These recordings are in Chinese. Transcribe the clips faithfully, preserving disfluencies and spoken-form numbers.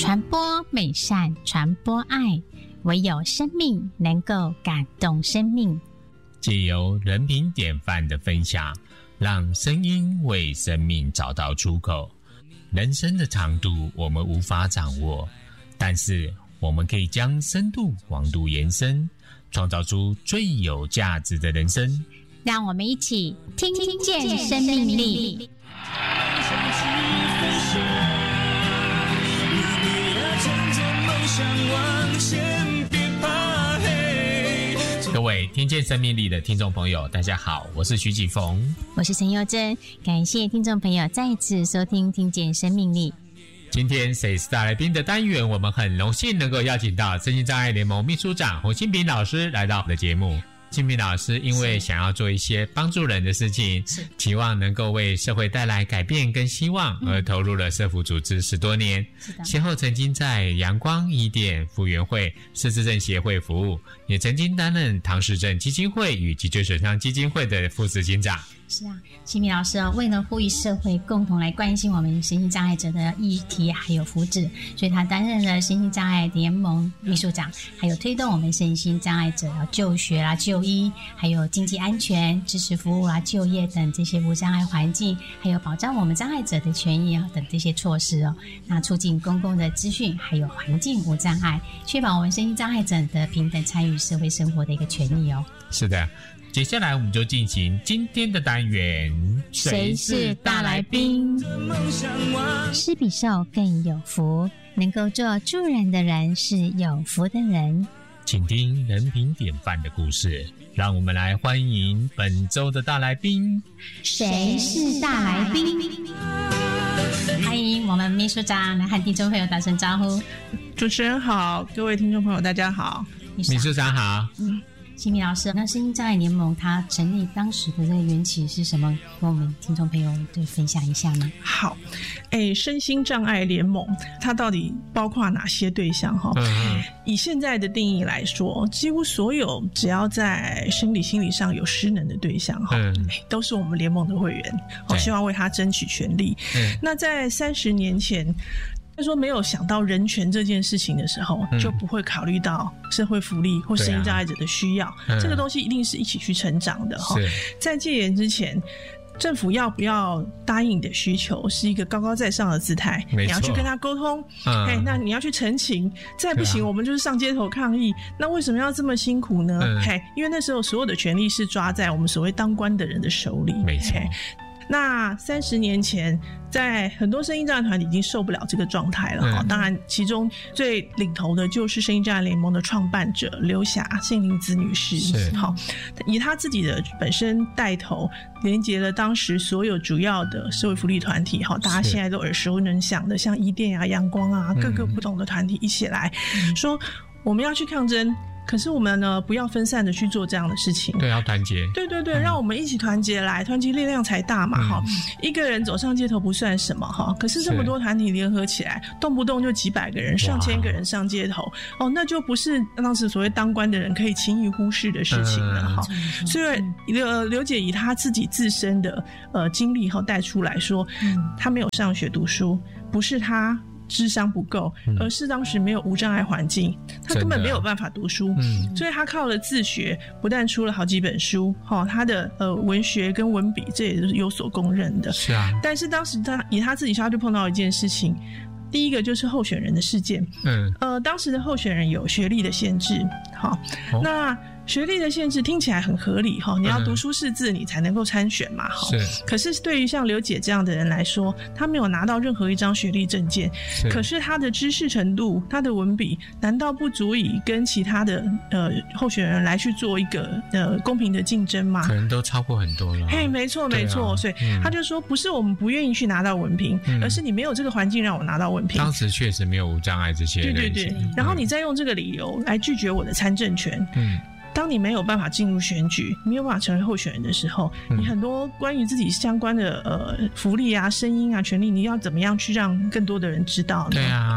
传播美善，传播爱，唯有生命能够感动生命。 藉由人品典范的分享，让声音为生命找到出口。人生的长度我们无法掌握，但是我们可以将深度广度延伸，创造出最有价值的人生。 让我们一起听听见生命力。 各位听见生命力的听众朋友，大家好，我是徐启逢， 我是陈佑珍，感谢听众朋友再次收听听见生命力。 今天谁是大来宾的单元，我们很荣幸能够邀请到身心障碍联盟秘书长洪新平老师来到我们的节目。新平老师因为想要做一些帮助人的事情，期望能够为社会带来改变跟希望，而投入了社福组织十多年，先后曾经在阳光伊甸福园会失智症协会服务，也曾经担任唐氏症基金会与脊椎损伤基金会的副执行长。 是啊，新平老师哦，为了呼吁社会共同来关心我们身心障碍者的议题还有福祉，所以他担任了身心障碍联盟秘书长，还有推动我们身心障碍者要就学啦、就医，还有经济安全、支持服务啦、就业等这些无障碍环境，还有保障我们障碍者的权益啊等这些措施哦，那促进公共的资讯还有环境无障碍，确保我们身心障碍者的平等参与社会生活的一个权益哦。 是的。接下来我们就进行今天的单元， 谁是大来宾？施比受更有福，能够做助人的人是有福的人。 请听人品典范的故事，让我们来欢迎本周的大来宾。 谁是大来宾？欢迎我们秘书长来和听众朋友打声招呼。 主持人好，各位听众朋友大家好。 秘书长好。 嗯，新平老师，那身心障碍联盟它成立当时的这个缘起是什么？跟我们听众朋友对分享一下吗？ 好，哎，身心障碍联盟它到底包括哪些对象？哈、嗯，以现在的定义来说，几乎所有只要在生理、心理上有失能的对象，哈、嗯，都是我们联盟的会员。我希望为他争取权利。嗯、那在三十年前。他说没有想到人权这件事情的时候、嗯、就不会考虑到社会福利或身心障碍者的需要、啊、这个东西一定是一起去成长的。在戒严之前，政府要不要答应你的需求是一个高高在上的姿态，你要去跟他沟通、嗯嘿，那你要去陈情，再不行、啊、我们就是上街头抗议。那为什么要这么辛苦呢、嗯、嘿，因为那时候所有的权利是抓在我们所谓当官的人的手里。 没错。 那三十年前，在很多身心障碍团体已经受不了这个状态了、嗯、当然其中最领头的就是身心障碍联盟的创办者刘霞杏林子女士。好，以她自己的本身带头，连结了当时所有主要的社会福利团体，好，大家现在都耳熟能详的，像伊甸啊、阳光啊，各个不同的团体一起来、嗯、说我们要去抗争。可是我们呢，不要分散的去做这样的事情。 对，要团结。 对对对、嗯，让我们一起团结来，团结力量才大嘛！哈、嗯，一个人走上街头不算什么哈，可是这么多团体联合起来，动不动就几百个人、上千个人上街头，哦，那就不是当时所谓当官的人可以轻易忽视的事情了哈、嗯。所以刘刘姐以她自己自身的呃经历哈带出来说，嗯，她没有上学读书，不是她。智商不够，而是当时没有无障碍环境，他根本没有办法读书，嗯、所以他靠了自学，不但出了好几本书，哦、他的呃文学跟文笔这也是有所公认的。 是啊， 但是当时他以他自己说，他就碰到一件事情。第一个就是候选人的事件，嗯，呃，当时的候选人有学历的限制，好，哦、那学历的限制听起来很合理哈，你要读书识字你才能够参选嘛，哈、嗯。可是对于像刘姐这样的人来说，她没有拿到任何一张学历证件，可是她的知识程度、她的文笔，难道不足以跟其他的呃候选人来去做一个呃公平的竞争吗？ 可能都超过很多了。 嘿，没错没错，啊、所以他就说，不是我们不愿意去拿到文凭、嗯，而是你没有这个环境让我拿到文凭。 当时确实没有无障碍这些人， 对对对。然后你再用这个理由来拒绝我的参政权，嗯。当你没有办法进入选举，没有办法成为候选人的时候，嗯、你很多关于自己相关的呃福利啊、声音啊、权利，你要怎么样去让更多的人知道呢？ 对啊，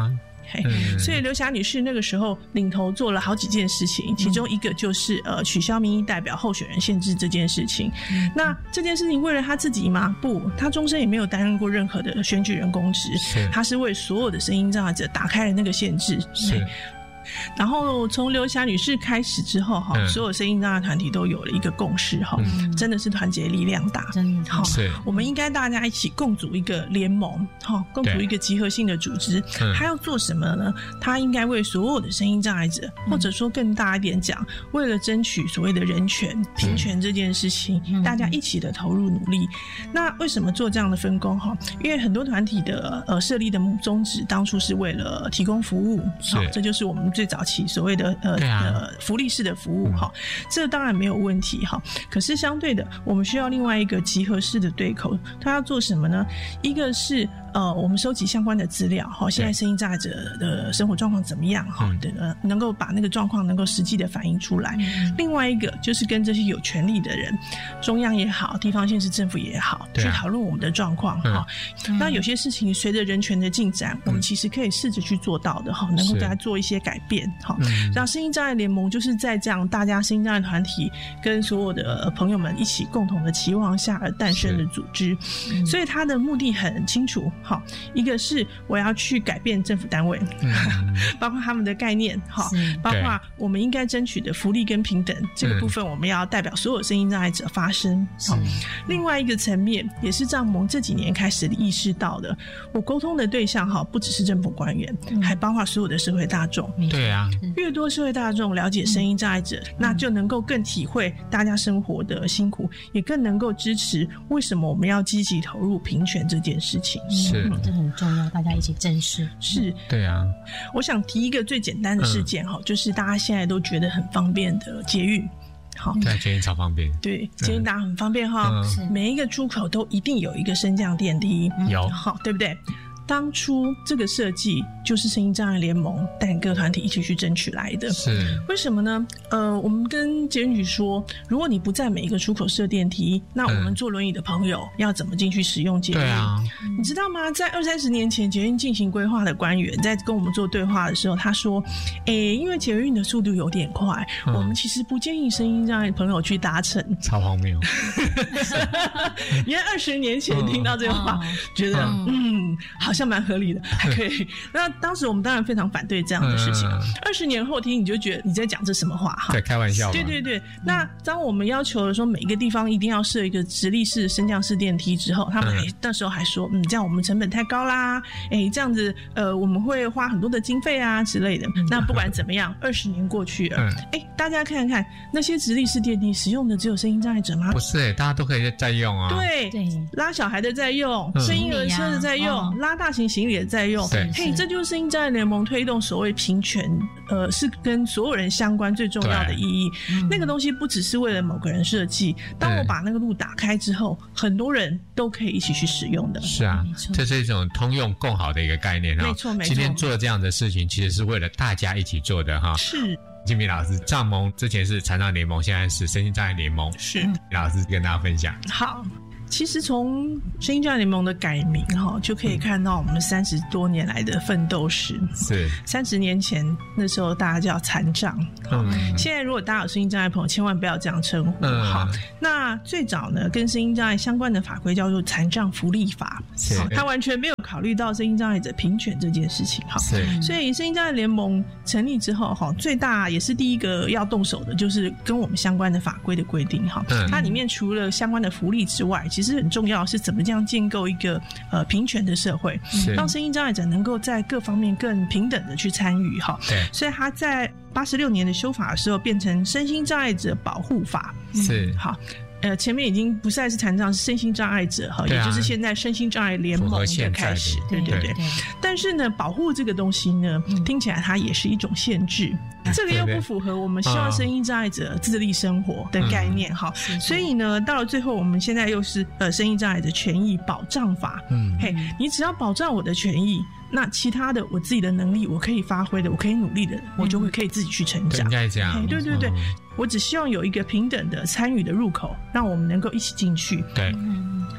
嗯、所以刘霞女士那个时候领头做了好几件事情，其中一个就是呃取消民意代表候选人限制这件事情。嗯、那这件事情为了她自己吗？不，她终身也没有担任过任何的选举人公职，她是为所有的声音障碍者打开了那个限制。是。然后从刘霞女士开始之后、嗯、所有声音障碍团体都有了一个共识、嗯、真的是团结力量大，真的是我们应该大家一起共组一个联盟，共组一个集合性的组织。他要做什么呢？他应该为所有的声音障碍者、嗯、或者说更大一点讲，为了争取所谓的人权平权这件事情、嗯、大家一起的投入努力。那为什么做这样的分工？因为很多团体的呃设立的宗旨当初是为了提供服务，这就是我们最早期所谓的呃、啊、呃福利式的服务哈、嗯，这当然没有问题哈。可是相对的，我们需要另外一个集合式的对口，它要做什么呢？一个是呃我们收集相关的资料哈，现在声音障碍者的生活状况怎么样哈、嗯呃，能够把那个状况能够实际的反映出来。嗯、另外一个就是跟这些有权利的人，中央也好，地方县市政府也好，啊、去讨论我们的状况哈、嗯。那有些事情随着人权的进展，嗯、我们其实可以试着去做到的哈，能够给它做一些改变。好，让声音障碍联盟就是在这样大家声音障碍团体跟所有的朋友们一起共同的期望下而诞生的组织，嗯、所以它的目的很清楚。好，一个是我要去改变政府单位，嗯、包括他们的概念，好，包括我们应该争取的福利跟平等这个部分，我们要代表所有声音障碍者发声。好，另外一个层面也是障盟这几年开始意识到的，我沟通的对象哈不只是政府官员，嗯、还包括所有的社会大众。 对啊。 越多社会大众了解声音障碍者、嗯、那就能够更体会大家生活的辛苦，也更能够支持为什么我们要积极投入平权这件事情。 是、嗯、这很重要，大家一起正视。 是， 对啊。 我想提一个最简单的事件、嗯、就是大家现在都觉得很方便的捷运。好， 对，捷运超方便。 对，捷运搭很方便哈、嗯，每一个出口都一定有一个升降电梯， 有， 好，对不对？当初这个设计就是声音障碍联盟带领各团体一起去争取来的。 是，为什么呢？呃，我们跟捷运局说，如果你不在每一个出口设电梯，那我们坐轮椅的朋友要怎么进去使用捷运？对啊， 你知道吗？在二三十年前，捷运进行规划的官员在跟我们做对话的时候，他说：“诶，因为捷运的速度有点快，嗯、我们其实不建议声音障碍朋友去搭乘。” 超荒谬！ 你看二十年前听到这个话，嗯、觉得嗯。嗯好像蛮合理的，还可以。那当时我们当然非常反对这样的事情。二十、嗯、年后听，你就觉得你在讲这什么话哈？ 在开玩笑。 对对对。那当我们要求的说每一个地方一定要设一个直立式升降式电梯之后，他们还、嗯、那时候还说，嗯，这样我们成本太高啦，哎，这样子呃我们会花很多的经费啊之类的。嗯、那不管怎么样，二十年过去了，哎、嗯，大家看看那些直立式电梯使用的只有声音障碍者吗？ 不是、欸，大家都可以在用啊。 对对，拉小孩的在用，声婴儿车的在用，嗯、拉大型行李的在用。嘿，这就是声音障碍联盟推动所谓平权，呃，是跟所有人相关最重要的意义。嗯、那个东西不只是为了某个人设计，当我把那个路打开之后，很多人都可以一起去使用的。 是啊，这是一种通用共好的一个概念哈。 没错没错。 今天做这样的事情，其实是为了大家一起做的哈。 是。 金平老师，障盟之前是残障联盟，现在是身心障碍联盟。 是， 老师跟大家分享。 好。其实从声音障碍联盟的改名哈，就可以看到我们三十多年来的奋斗史。 是三十年前那时候大家叫残障，嗯，现在如果大家有声音障碍朋友，千万不要这样称呼。嗯，好，那最早呢，跟声音障碍相关的法规叫做《残障福利法》，是，它完全没有考虑到声音障碍者平权这件事情哈。是，所以声音障碍联盟成立之后哈，最大也是第一个要动手的，就是跟我们相关的法规的规定哈。嗯，它里面除了相关的福利之外，其实很重要的是怎么这样建构一个呃平权的社会，让声音障碍者能够在各方面更平等的去参与哈。对，所以他在八十六年的修法的时候变成身心障碍者保护法。是，嗯，好。呃，前面已经不再是残障，是身心障碍者哈，啊，也就是现在身心障碍联盟的开始，对对 对, 对。但是呢，保护这个东西呢，嗯，听起来它也是一种限制，嗯，这个又不符合我们希望身心障碍者自立生活的概念哈，嗯。所以呢，到了最后，我们现在又是呃身心障碍者权益保障法，嗯，嘿，你只要保障我的权益，那其他的我自己的能力我可以发挥的，我可以努力的，我就会可以自己去成长。 应该这样， 对对对。嗯，我只希望有一个平等的参与的入口，让我们能够一起进去。对，嗯，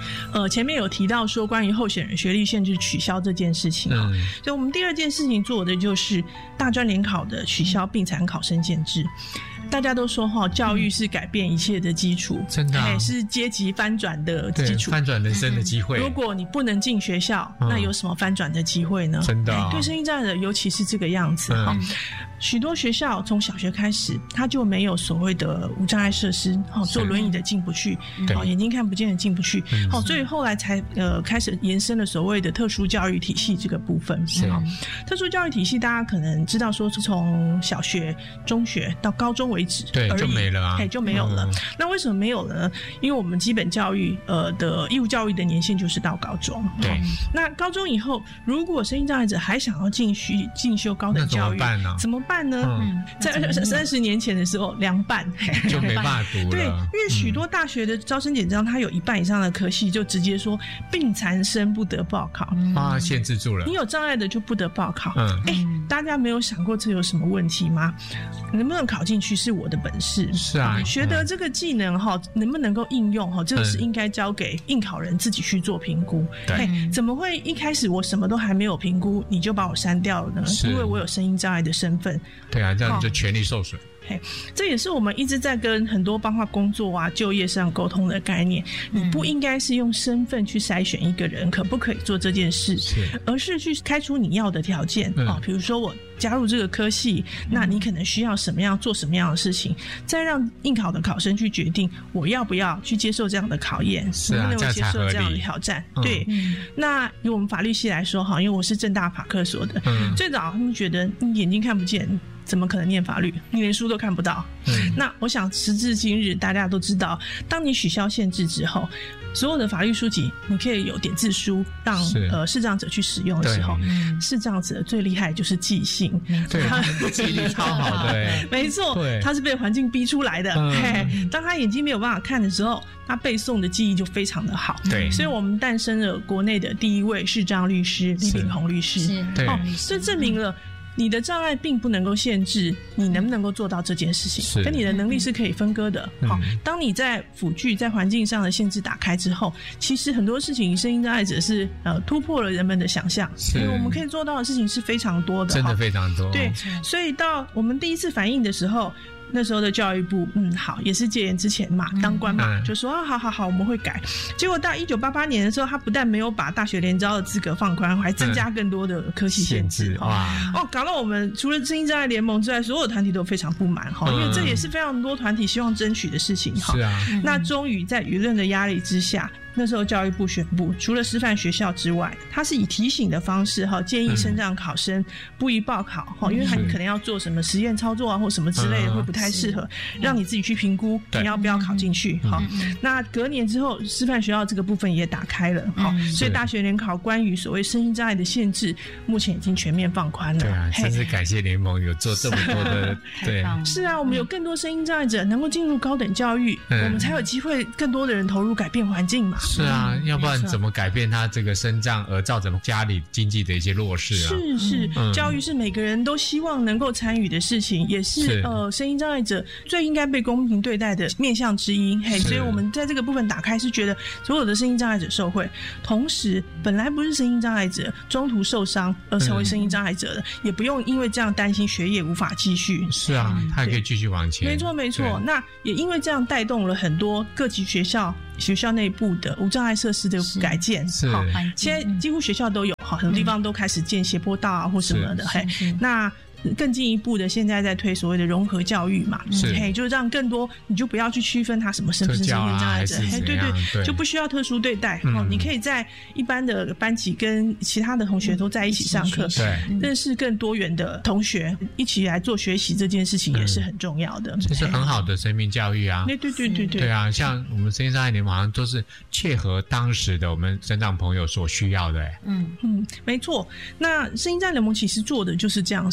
呃，前面有提到说关于候选人学历限制取消这件事情啊、嗯，所以我们第二件事情做的就是大专联考的取消并残考生限制。大家都说哈，教育是改变一切的基础， 真的、啊， 是阶级翻转的基础， 翻转人生的机会。 如果你不能进学校，嗯、那有什么翻转的机会呢？ 真的、啊， 对声音障碍者尤其是这个样子哈。嗯、许多学校从小学开始，他就没有所谓的无障碍设施，哈，坐轮椅的进不去，好，眼睛看不见的进不去，好、嗯，所以后来才呃开始延伸了所谓的特殊教育体系这个部分。 是啊，特殊教育体系大家可能知道说是从小学、中学到高中为止， 对，就没了啊， 哎，就没有了。嗯、那为什么没有了呢？因为我们基本教育呃的义务教育的年限就是到高中。 对，哦、 那高中以后，如果声音障碍者还想要进修进修高等教育， 那怎么办呢？ 怎么办呢？嗯、在三十年前的时候，凉拌就没办法读了。 对，因为许多大学的招生简章，它有一半以上的科系就直接说病残生不得报考， 啊，限制住了。 你有障碍的就不得报考。嗯，哎，大家没有想过这有什么问题吗？能不能考进去是我的本事。 是啊， 学得这个技能哈，能不能够应用哈，这个是应该交给应考人自己去做评估。 对， 怎么会一开始我什么都还没有评估，你就把我删掉了呢？因为我有声音障碍的身份。 对啊，这样就权利受损。 嘿，这也是我们一直在跟很多包括工作啊、就业上沟通的概念。你不应该是用身份去筛选一个人可不可以做这件事， 是而是去开出你要的条件。嗯、哦，比如说我加入这个科系，那你可能需要什么样做什么样的事情，再让应考的考生去决定我要不要去接受这样的考验， 是啊， 能不能接受这样的挑战。 嗯、 对，嗯、那以我们法律系来说哈，因为我是政大法科所的，嗯、最早他们觉得你眼睛看不见，怎么可能念法律？你连书都看不到。嗯、那我想时至今日，大家都知道，当你取消限制之后，所有的法律书籍你可以有点字书让呃视障者去使用的时候，视障者最厉害就是记性， 对，记忆力超好的， 没错，他是被环境逼出来的。嗯、嘿，当他眼睛没有办法看的时候，他背诵的记忆就非常的好。 对， 所以我们诞生了国内的第一位视障律师李炳宏律师。 是， 对， 哦，这证明了。你的障碍并不能够限制你能不能够做到这件事情，跟你的能力是可以分割的。好、嗯，当你在辅具在环境上的限制打开之后，其实很多事情声音障碍者是呃突破了人们的想象，因为我们可以做到的事情是非常多的， 真的非常多。 对，所以到我们第一次反映的时候。那时候的教育部，嗯，好，也是戒严之前嘛，当官嘛，嗯、就说啊，好好好，我们会改。结果到一九八八年的时候，他不但没有把大学联招的资格放宽，还增加更多的科系限制。 嗯、哇， 哦，搞到我们除了声音障碍联盟之外，所有团体都非常不满哈，因为这也是非常多团体希望争取的事情哈。 是啊， 那终于在舆论的压力之下。那时候教育部宣布，除了师范学校之外，他是以提醒的方式哈，建议身障考生不宜报考哈，因为他可能要做什么实验操作啊或什么之类的，会不太适合，让你自己去评估你要不要考进去哈。那隔年之后，师范学校这个部分也打开了哈，所以大学联考关于所谓声音障碍的限制，目前已经全面放宽了。 对啊，真是感谢联盟有做这么多的，对， 是啊，我们有更多声音障碍者能够进入高等教育，我们才有机会更多的人投入改变环境嘛。 是啊，嗯、要不然怎么改变他这个身障而造成家里经济的一些弱势啊？ 是是、嗯，教育是每个人都希望能够参与的事情，也是, 是呃声音障碍者最应该被公平对待的面向之一。嘿，所以我们在这个部分打开，是觉得所有的声音障碍者受惠，同时本来不是声音障碍者，中途受伤而成为声音障碍者的，嗯、也不用因为这样担心学业无法继续。 是啊，他还可以继续往前。 没错没错，那也因为这样带动了很多各级学校。学校内部的无障碍设施的改建，好，现在几乎学校都有，好，很多地方都开始建斜坡道啊或什么的，嘿，那。更进一步的，现在在推所谓的融合教育嘛，嘿，就让更多，你就不要去区分他什么身不是声音障碍者，嘿，对 对, 对，就不需要特殊对待，嗯、哦，你可以在一般的班级跟其他的同学都在一起上课， 对， 认识更多元的同学，一起来做学习，这件事情也是很重要的， 这、嗯、是很好的生命教育啊， 对对对对对， 对啊，像我们声音障碍联盟好像都是切合当时的我们身障朋友所需要的， 嗯嗯，没错，那声音障碍联盟其实做的就是这样，是我们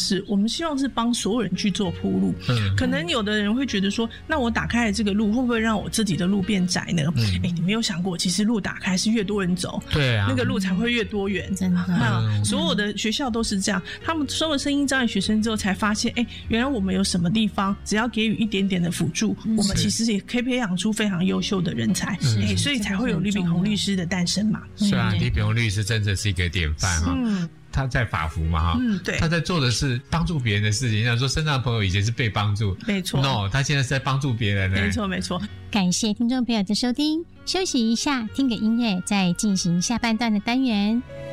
们希望是帮所有人去做铺路。 嗯， 可能有的人会觉得说，那我打开了这个路，会不会让我自己的路变窄呢？嗯，哎，你没有想过，其实路打开是越多人走， 对啊， 那个路才会越多元。 真的， 嗯，所有的学校都是这样。他们收了身心障碍学生之后，才发现，哎，原来我们有什么地方，只要给予一点点的辅助，我们其实也可以培养出非常优秀的人才。哎，所以才会有李炳宏律师的诞生嘛。 是啊，李炳宏律师真的是一个典范哈。嗯，他在法服嘛哈， 嗯，对， 他在做的是帮助别人的事情。像说身障朋友以前是被帮助， 没错 ，no， 他现在是在帮助别人呢， 没错没错。 感谢听众朋友的收听，休息一下，听个音乐，再进行下半段的单元。